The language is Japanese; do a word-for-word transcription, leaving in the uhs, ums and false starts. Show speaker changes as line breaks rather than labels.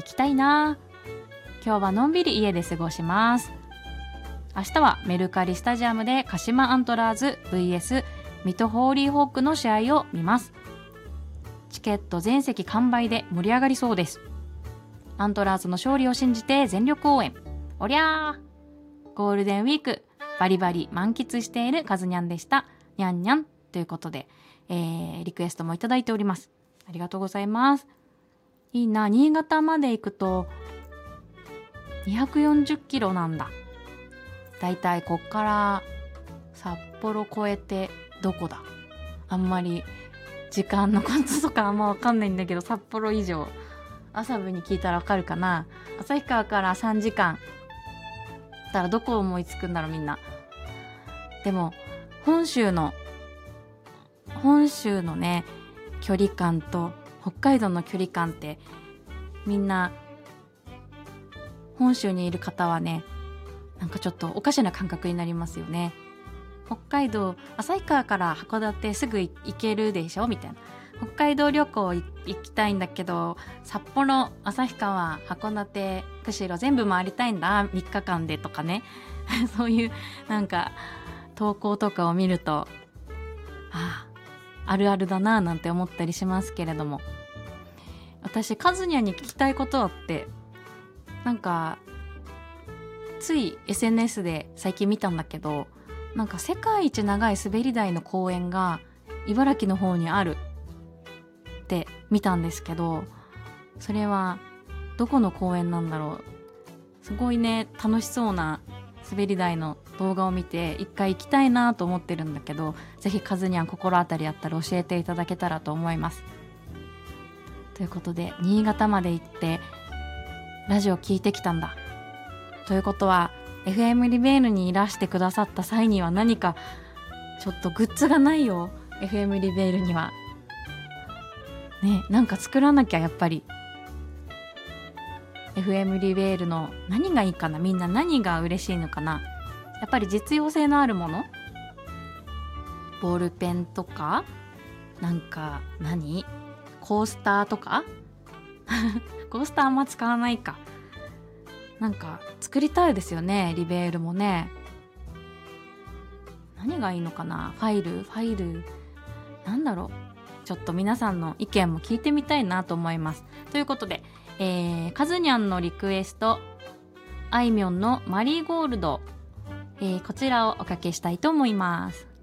行きたいな。今日はのんびり家で過ごします。明日はメルカリスタジアムで鹿島アントラーズ ブイエス 水戸ホーリーホークの試合を見ます。チケット全席完売で盛り上がりそうです。アントラーズの勝利を信じて全力応援。おりゃー。ゴールデンウィークバリバリ満喫しているカズニャンでした。にゃんにゃんということで、えー、リクエストもいただいております。ありがとうございます。いいな。新潟まで行くとにひゃくよんじゅっキロなんだ。だいたいこっから札幌越えてどこだ。あんまり時間のこととかあんま分かんないんだけど、札幌以上朝部に聞いたら分かるかな。旭川からさんじかんだったらどこ思いつくんだろうみんな。でも本州の本州のね距離感と北海道の距離感って、みんな本州にいる方はね、なんかちょっとおかしな感覚になりますよね。北海道旭川から函館すぐ行けるでしょみたいな。北海道旅行行きたいんだけど、札幌、旭川、函館、釧路全部回りたいんだみっかかんでとかねそういうなんか投稿とかを見ると、ああ、あるあるだななんて思ったりしますけれども、私カズニャに聞きたいことあって、なんかつい エスエヌエス で最近見たんだけど、なんか世界一長い滑り台の公園が茨城の方にあるって見たんですけど、それはどこの公園なんだろう。すごいね、楽しそうな滑り台の動画を見て一回行きたいなと思ってるんだけど、ぜひカズニャン心当たりあったら教えていただけたらと思います。ということで、新潟まで行ってラジオ聞いてきたんだということは、 エフエム リベールにいらしてくださった際には何かちょっとグッズがないよ。 エフエム リベールにはね、なんか作らなきゃ。やっぱり エフエム リベールの何がいいかな。みんな何が嬉しいのかな。やっぱり実用性のあるもの、ボールペンとか、なんか何コースターとかコースターあんま使わないか。なんか作りたいですよね、リベールもね。何がいいのかな。ファイルファイルなんだろう。ちょっと皆さんの意見も聞いてみたいなと思います。ということで、えー、カズニャンのリクエスト、あいみょんのマリーゴールド、えー、こちらをおかけしたいと思います。